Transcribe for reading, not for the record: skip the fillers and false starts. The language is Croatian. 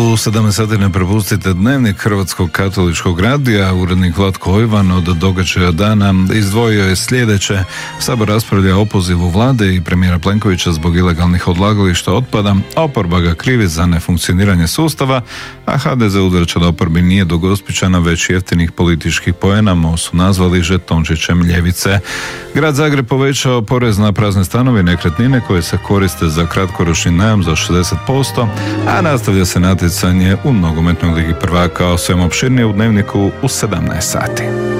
U 17 sati ne propustite dnevnik Hrvatskog katoličkog radija. Urednik Vlatko Ojvan od događaja dana izdvojio je sljedeće. Sabor raspravlja o opozivu vlade i premijera Plenkovića zbog ilegalnih odlagališta otpada. Oporba ga krivi za nefunkcioniranje sustava, a HDZ udvrće da oporbi nije do Gospićana već jeftinih političkih poena, su nazvali žetončićem ljevice. Grad Zagreb povećao porez na prazne stanove i nekretnine koje se koriste za kratkoročni najam za 60%, a nastavlja se natjecanje u nogometnoj ligi prvaka. O svem opširnije u dnevniku u 17 sati.